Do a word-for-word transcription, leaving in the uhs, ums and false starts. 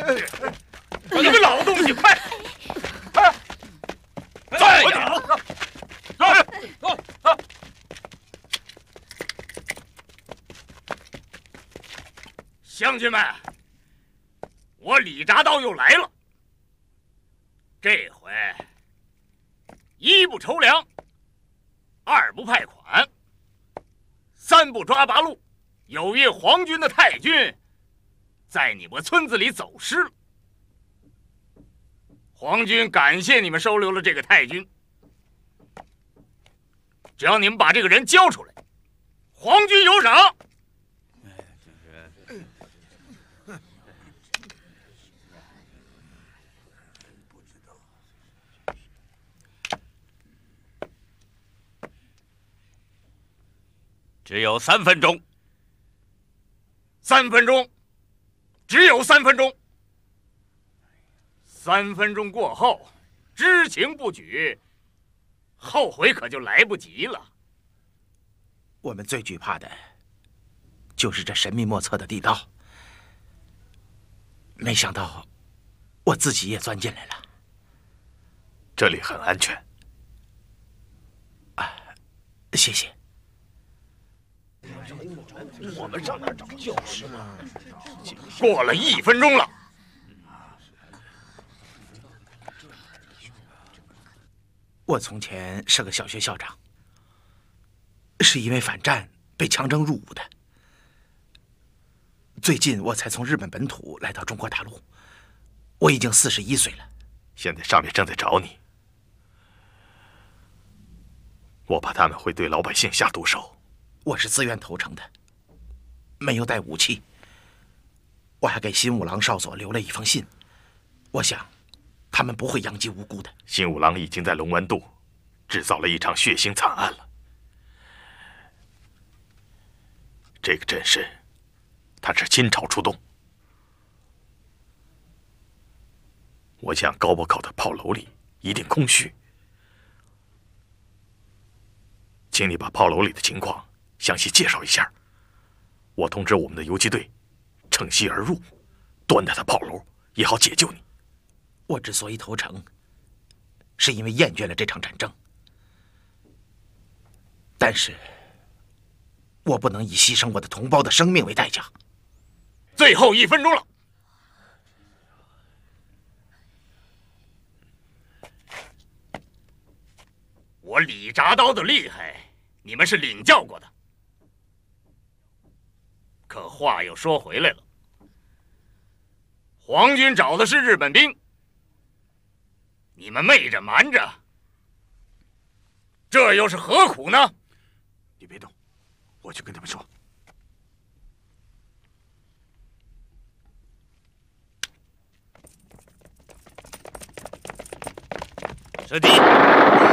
你个老东西，快！快！再一点！走！走！走！乡亲们，我李铡刀又来了。这回一不筹粮，二不派款，三不抓八路。有一皇军的太君在你们村子里走失了。皇军感谢你们收留了这个太君，只要你们把这个人交出来，皇军有赏。只有三分钟。三分钟，只有三分钟。三分钟过后，知情不举，后悔可就来不及了。 我们最惧怕的，就是这神秘莫测的地道。没想到，我自己也钻进来了。 这里很安全。 啊，谢谢。 我们上哪儿找？就是嘛。 过了一分钟了。 我从前是个小学校长，是因为反战被强征入伍的。最近我才从日本本土来到中国大陆，我已经四十一岁了。 现在上面正在找你，我怕他们会对老百姓下毒手。 我是自愿投诚的，没有带武器。我还给新五郎少佐留了一封信，我想他们不会殃及无辜的。 新五郎已经在龙湾渡制造了一场血腥惨案了。这个阵势，他是亲朝出动。我想高坡口的炮楼里一定空虚，请你把炮楼里的情况详细介绍一下。我通知我们的游击队，乘虚而入，端他的炮楼，也好解救你。 我之所以投诚，是因为厌倦了这场战争，但是我不能以牺牲我的同胞的生命为代价。 最后一分钟了。我李铡刀的厉害，你们是领教过的。可话又说回来了，皇军找的是日本兵，你们昧着瞒着，这又是何苦呢？ 你别动，我去跟他们说。 师弟。